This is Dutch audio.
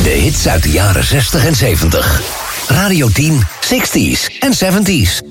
De hits uit de jaren 60 en 70. Radio 10, 60s en 70s.